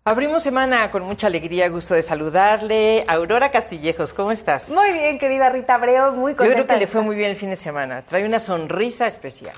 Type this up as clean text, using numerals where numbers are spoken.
Abrimos semana con mucha alegría, gusto de saludarle. Aurora Castillejos, ¿cómo estás? Muy bien, querida Rita Abreu, muy contenta. Yo creo que le fue muy bien el fin de semana. Trae una sonrisa especial.